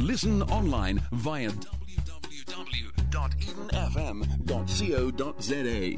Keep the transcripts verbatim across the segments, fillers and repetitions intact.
Listen online via w w w dot eden f m dot co dot z a.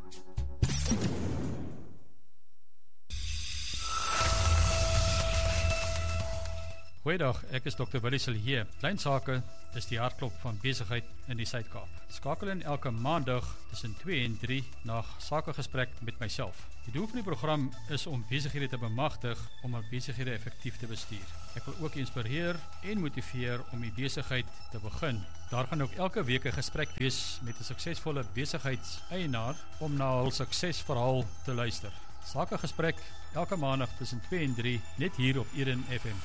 Goeiedag, ek is dokter Willie Silje. Klein sake is die hartklop van besigheid in die Suid-Kaap. Skakel in elke maandag tussen twee en drie na sakegesprek met myself. Die doel van die program is om besighede te bemagtig om hul besighede effektief te bestuur. Ek wil ook inspireer en motiveer om die besigheid te begin. Daar gaan ook elke week 'n gesprek wees met 'n suksesvolle besigheidseienaar om na hul suksesverhaal te luister. Sakegesprek elke maandag tussen twee en drie net hier op Eden F M.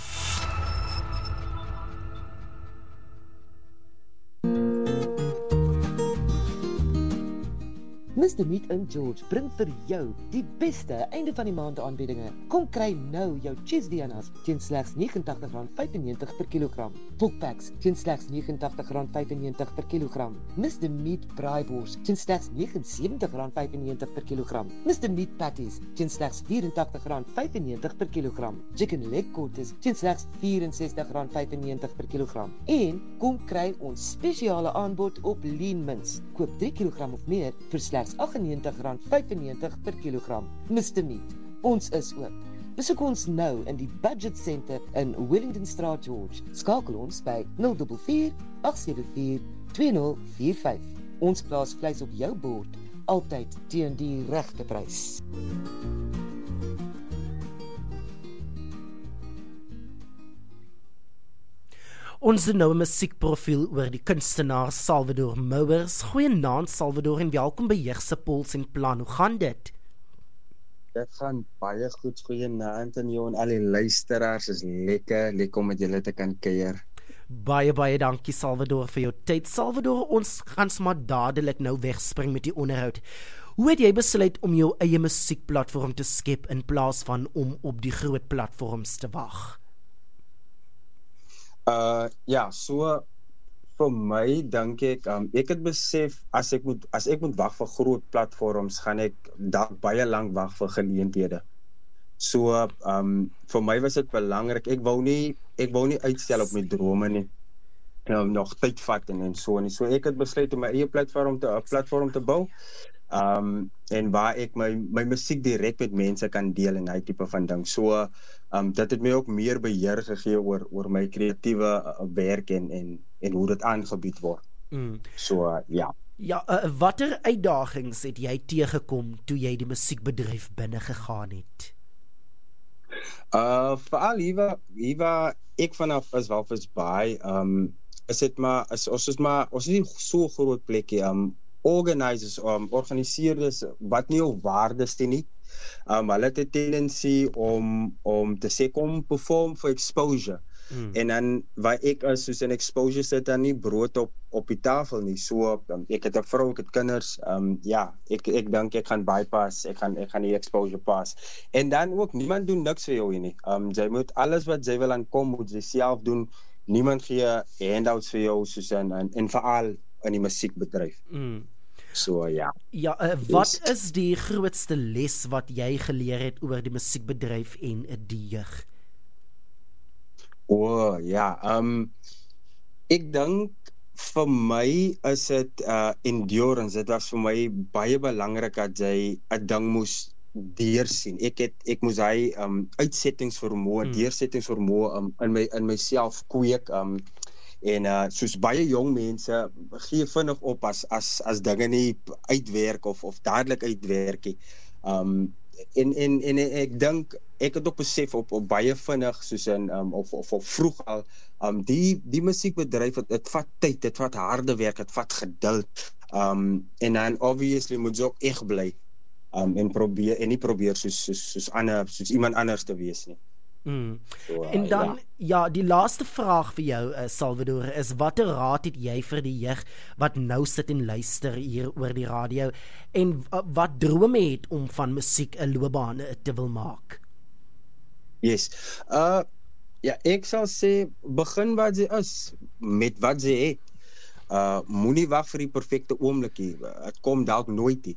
Mister Meat and George bring vir jou die beste einde van die maand aanbiedinge. Kom kry nou jou cheese dianas teen slegs negenentagtig rand vyfennegentig per kilogram. Volkpaks teen slegs negenentagtig rand vyfennegentig per kilogram. Mister Meat braaibors teen slegs negenensewentig rand vyfennegentig per kilogram. Mister Meat patties teen slegs vyerentagtig rand vyfennegentig per kilogram. Chicken leg quarters teen slegs vierensestig rand vyfennegentig per kilogram. En kom kry ons spesiale aanbod op lean mince. Koop drie kilogram of meer vir slegs agtennegentig rand vyfennegentig per kilogram. Mister Meat, ons is oop. Besoek ons nou in die Budget Center in Wellington Straat, George. Skakel ons by nul vier vier agt sewe vier twee nul vier vyf. Ons plaas vleis op jou bord, altyd teen die regte prys. Ons nou 'n musiekprofiel oor die kunstenaar Salvador Mowers. Goeienaand Salvador en welkom by Jeugse Puls en Plan. Hoe gaan dit? Dit gaan baie goed. Goeienaand aan jou en al die luisteraars. Is lekker, lekker om met julle te kan kuier. Baie baie dankie Salvador vir jou tyd. Salvador, ons gaan sommer dadelik nou wegspring met die onderhoud. Hoe het jy besluit om jou eie musiekplatform te skep in plaas van om op die groot platforms te wag? Uh ja, so vir my dink ek, um, ek het besef as ek moet as ek moet wag vir groot platforms, gaan ek dalk baie lank wag vir geleenthede. So um vir my was dit belangrik. Ek wou nie ek wou nie uitstel op my drome nie. Um, nog tyd vat en en so en so ek het besluit om my eie platform te 'n platform te bou. Um en waar ek my my musiek direk met mense kan deel en hy tipe van ding. So um dit het my ook meer beheer gegee oor oor my kreatiewe uh, werk en en en hoe dit aangebied word. Mm. So uh, ja. Ja, uh, watter uitdagings het jy teëgekom toe jy die musiekbedryf binne gegaan het? Uh veral hier hier waar ek vanaf is wel vir baie um is dit maar is ons is maar ons is nie so groot plekkie um organisers, um, organiseerders wat nie op waardes die nie. Um, hulle het 'n tendency om, om te sê, kom perform vir exposure. Mm. En dan, waar ek is, soos in exposure sit dan nie brood op, op die tafel nie. So, um, ek het 'n vrou, ek het kinders, um, ja, ek, ek dink ek gaan bypass, ek gaan, ek gaan die exposure pass. En dan ook, niemand doen niks vir jou hier nie. Um, jy moet alles wat jy wil aankom, moet jy self doen. Niemand gee handouts vir jou, soos in, en, en veral in die musiekbedryf. Mm. So ja. Ja, uh, wat is die grootste les wat jy geleer het oor die musiekbedryf en die jeug? O, oh, ja. Um ek dink vir my is dit uh endurance. Dit was vir my baie belangrik dat jy 'n ding moes deursien. Ek het ek moes hy um uitsettingsvermoë, hmm. deursettingsvermoë um, in my in myself kweek um En uh, soos baie jong mense gee vinnig op as as as dinge nie uitwerk of of dadelik uitwerk nie. Um en en en ek dink ek het ook besef op op baie vinnig soos in um of of, of vroeg al um die die musiekbedryf het dit vat tyd, dit vat harde werk, dit vat geduld. Um en dan obviously moet jy ook eg bly. Um en probeer en nie probeer soos soos soos ander soos iemand anders te wees nie. Mm. So, uh, en dan, ja. ja, die laaste vraag vir jou, uh, Salvador, is watter raad het jy vir die jeug wat nou sit en luister hier oor die radio en uh, wat drome het om van musiek 'n loopbaan te wil maak? Yes. Uh, ja, ek sal sê, begin wat jy is, met wat jy het. Uh, moenie wag vir die perfekte oomblik nie. Het kom dalk nooit nie.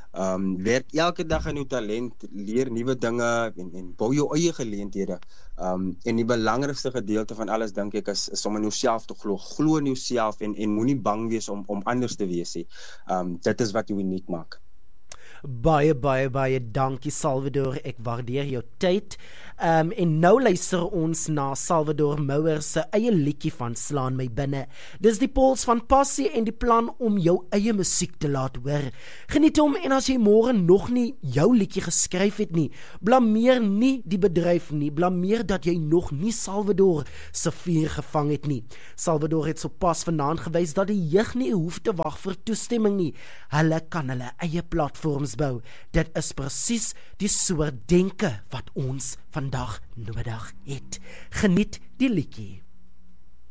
Um, werk elke dag aan jou talent, leer nuwe dinge en, en bou jou eie geleenthede. Um, en die belangrikste gedeelte van alles dink ek is, is om in jouself te glo. Glo in jouself en, en moenie bang wees om, om anders te wees nie. Um, dit is wat jou uniek maak. Baie, baie, baie dankie Salvador, ek waardeer jou tyd. Um, en nou luister ons na Salvador Mouwer se eie liedjie van Slaan My Binne. Dis die pols van passie en die plan om jou eie musiek te laat hoor. Geniet hom en as jy môre nog nie jou liedjie geskryf het nie, blameer nie die bedryf nie, blameer dat jy nog nie Salvador se vuur gevang het nie. Salvador het sopas vanaand gewys dat die jeug nie hoef te wag vir toestemming nie. Hulle kan hulle eie platforms bou. Dit is presies die soort denke wat ons vandag nodig het. Geniet die liedjie.